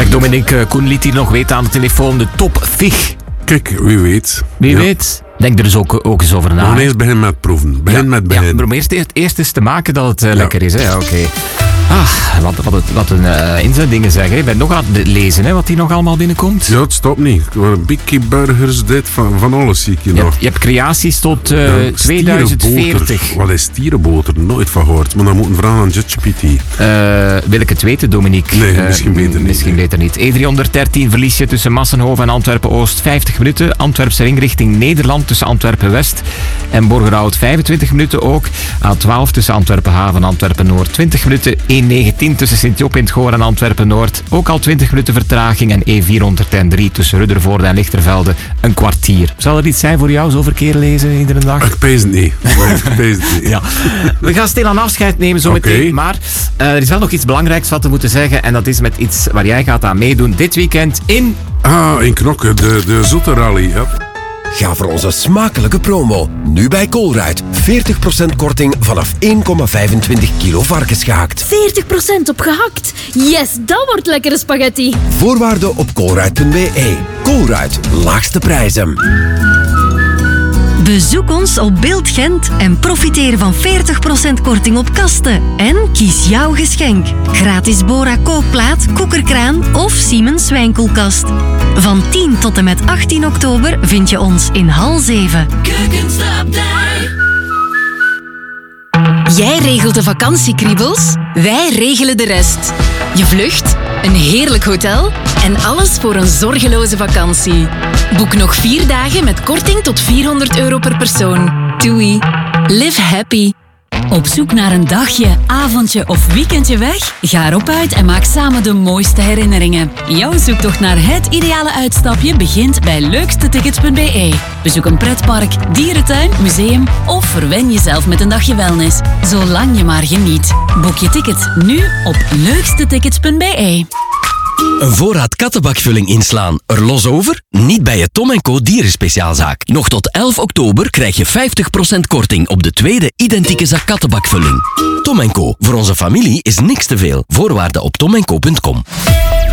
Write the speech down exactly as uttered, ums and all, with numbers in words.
Zeg, Dominique, Koen liet hier nog weten aan de telefoon de top vig. Kijk, wie weet. Wie ja. weet. Denk er dus ook, ook eens over na. We eerst beginnen met proeven. Begin ja, met begin. Ja, maar om eerst, eerst eens te maken dat het uh, ja. lekker is. Oké. Okay. Ah, wat, wat, wat een uh, inzendingen zeggen. Je bent nog aan het lezen, hè, wat hier nog allemaal binnenkomt. Ja, het stopt niet. Bikkie burgers, dit, van, van alles zie ik hier je nog. Hebt, je hebt creaties tot uh, ja, tweeduizend veertig. Wat is stierenboter? Nooit van gehoord. Maar dan moeten we vragen aan ChatGPT. Uh, wil ik het weten, Dominique? Nee, uh, misschien beter niet. Misschien nee. beter niet. E driehonderddertien verlies je tussen Massenhoven en Antwerpen-Oost vijftig minuten. Antwerpse ring richting Nederland tussen Antwerpen-West en Borgerhout vijfentwintig minuten ook. A twaalf tussen Antwerpen-Haven en Antwerpen-Noord twintig minuten. E negentien tussen Sint-Job in het Goor en Antwerpen-Noord ook al twintig minuten vertraging. En E vierhonderddrie tussen Ruddervoorde en Lichtervelde een kwartier. Zal er iets zijn voor jou, zo verkeer lezen iedere dag? Ik pees het niet. Ik pees het niet. Ja. We gaan stilaan afscheid nemen zo meteen. Okay. Maar uh, er is wel nog iets belangrijks wat te moeten zeggen. En dat is met iets waar jij gaat aan meedoen dit weekend in... Ah, in Knokke, de, de zoete rally. Ja. Ga voor onze smakelijke promo. Nu bij Colruyt. veertig procent korting vanaf één komma vijfentwintig kilo varkensgehakt. veertig procent op gehakt? Yes, dat wordt lekkere spaghetti. Voorwaarden op colruyt punt b e. Colruyt, laagste prijzen. Bezoek ons op Beeld Gent en profiteer van veertig procent korting op kasten. En kies jouw geschenk. Gratis Bora kookplaat, koekerkraan of Siemens wijnkoelkast. Van tien tot en met achttien oktober vind je ons in hal zeven. Jij regelt de vakantiekriebels, wij regelen de rest. Je vlucht, een heerlijk hotel en alles voor een zorgeloze vakantie. Boek nog vier dagen met korting tot vierhonderd euro per persoon. Doei. Live happy. Op zoek naar een dagje, avondje of weekendje weg? Ga erop uit en maak samen de mooiste herinneringen. Jouw zoektocht naar het ideale uitstapje begint bij leukste tickets punt b e. Bezoek een pretpark, dierentuin, museum of verwen jezelf met een dagje wellness. Zolang je maar geniet. Boek je ticket nu op leukste tickets punt b e. Een voorraad kattenbakvulling inslaan. Er los over? Niet bij je Tom en Co dierenspeciaalzaak. Nog tot elf oktober krijg je vijftig procent korting op de tweede identieke zak kattenbakvulling. Tom en Co. Voor onze familie is niks te veel. Voorwaarden op tom en co punt com.